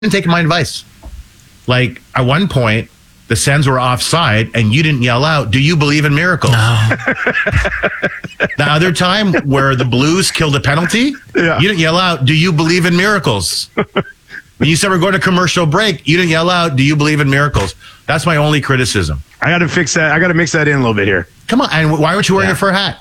didn't take my advice. Like, at one point, the Sens were offside, and you didn't yell out, "Do you believe in miracles?" No. The other time where the Blues killed a penalty, you didn't yell out, "Do you believe in miracles?" When you said we're going to commercial break, you didn't yell out, "Do you believe in miracles?" That's my only criticism. I got to fix that. I got to mix that in a little bit here. Come on. And why aren't you wearing a fur hat?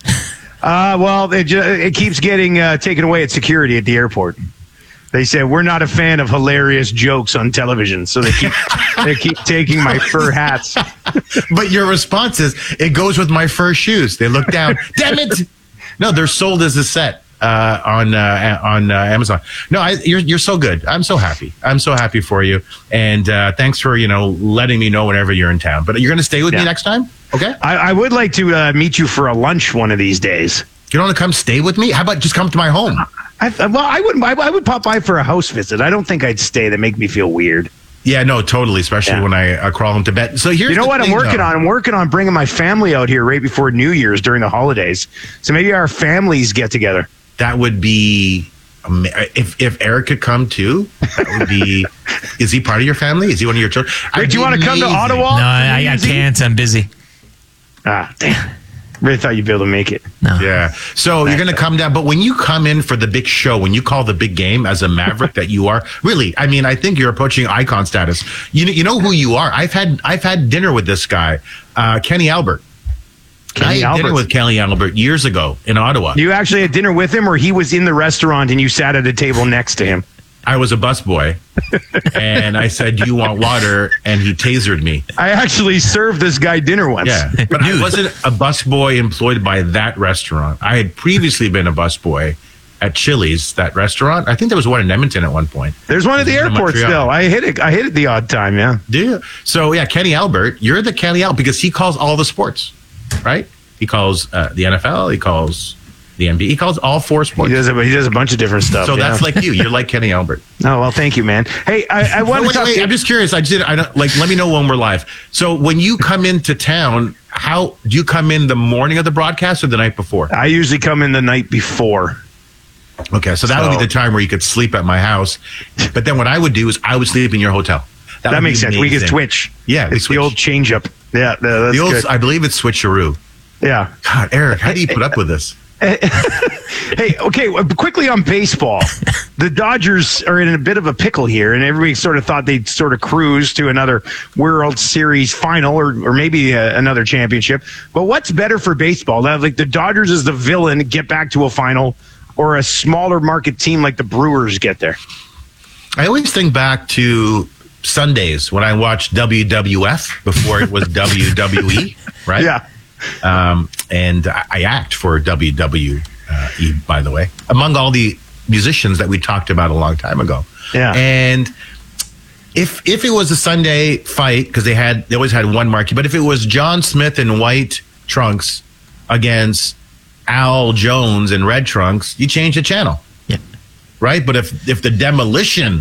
Well, it keeps getting taken away at security at the airport. They said we're not a fan of hilarious jokes on television, so they keep taking my fur hats. But your response is, "It goes with my fur shoes." They look down. Damn it! No, they're sold as a set on Amazon. No, you're so good. I'm so happy. I'm so happy for you. And thanks for letting me know whenever you're in town. But you're going to stay with me next time, okay? I would like to meet you for a lunch one of these days. You don't want to come stay with me? How about just come to my home? I would pop by for a house visit. I don't think I'd stay. That make me feel weird. Yeah, no, totally. Especially when I crawl into bed. So here's what I'm working on. I'm working on bringing my family out here right before New Year's during the holidays. So maybe our families get together. That would be if Eric could come too. That would be. Is he part of your family? Is he one of your children? Rick, do you want to come to Ottawa? No, I can't. I'm busy. Ah, damn. Really thought you'd be able to make it. No. Yeah. So you're going to come down. But when you come in for the big show, when you call the big game as a Maverick that you are, really, I mean, I think you're approaching icon status. You know who you are. I've had dinner with this guy, Kenny Albert. I had dinner with Kenny Albert years ago in Ottawa. You actually had dinner with him, or he was in the restaurant and you sat at a table next to him? I was a busboy, and I said, "Do you want water?" And he tasered me. I actually served this guy dinner once. Yeah, but I wasn't a busboy employed by that restaurant. I had previously been a busboy at Chili's, that restaurant. I think there was one in Edmonton at one point. There's one at the airport still. I hit it the odd time, yeah. Do you? So, yeah, Kenny Albert, you're the Kenny Albert because he calls all the sports, right? He calls the NFL, he calls the NBA, he calls all four sports. He does a bunch of different stuff. So that's like you. You're like Kenny Albert. Oh, well, thank you, man. Hey, I want to wait, I'm just curious. I don't let me know when we're live. So when you come into town, how do you come in the morning of the broadcast or the night before? I usually come in the night before. Okay, so that would be the time where you could sleep at my house. But then what I would do is I would sleep in your hotel. That makes sense. We could switch. Yeah, it's the old change up. Yeah, that's the old. Good. I believe it's switcheroo. Yeah. God, Eric, how do you put up with this? Hey, okay, quickly on baseball. The Dodgers are in a bit of a pickle here, and everybody sort of thought they'd sort of cruise to another World Series final or maybe another championship. But what's better for baseball? Like the Dodgers as the villain get back to a final, or a smaller market team like the Brewers get there? I always think back to Sundays when I watched WWF before it was WWE, right? Yeah. And I act for WWE, by the way, among all the musicians that we talked about a long time ago. Yeah. And if it was a Sunday fight, because they always had one marquee, but if it was John Smith in white trunks against Al Jones in red trunks, you change the channel. Yeah. Right? But if the Demolition,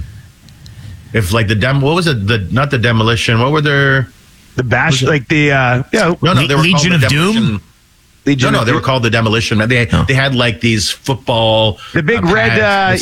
what was it? Not the Demolition, what were their... The Bash, like the they were Legion of Doom. They were called the Demolition Man. They had like these football, the big red, I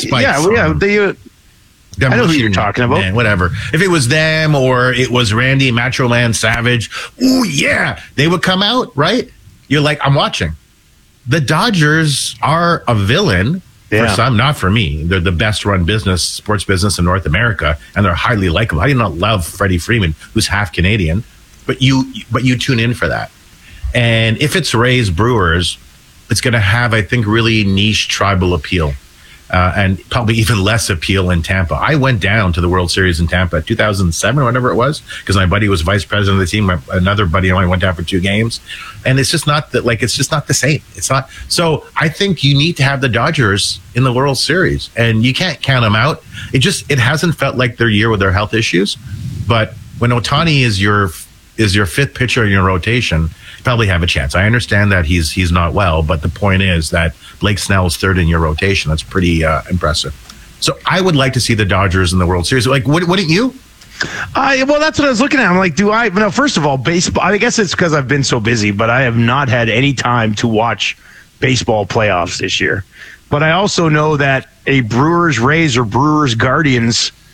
know who you're talking about. Man, whatever. If it was them or it was Randy Macho Man Savage, ooh yeah, they would come out, right? You're like, I'm watching. The Dodgers are a villain. For some, not for me. They're the best run sports business in North America, and they're highly likable. I do not love Freddie Freeman, who's half Canadian. But you tune in for that. And if it's Rays Brewers, it's going to have, I think, really niche tribal appeal and probably even less appeal in Tampa. I went down to the World Series in Tampa 2007 or whatever it was because my buddy was vice president of the team. Another buddy and I went down for 2 games. And it's just not it's just not the same. It's not. So I think you need to have the Dodgers in the World Series and you can't count them out. It hasn't felt like their year with their health issues. But when Ohtani is your 5th pitcher in your rotation, you probably have a chance. I understand that he's not well, but the point is that Blake Snell is 3rd in your rotation. That's pretty impressive. So I would like to see the Dodgers in the World Series. Like, wouldn't you? Well, that's what I was looking at. I'm like, first of all, baseball, I guess it's because I've been so busy, but I have not had any time to watch baseball playoffs this year. But I also know that a Brewers Rays or Brewers Guardians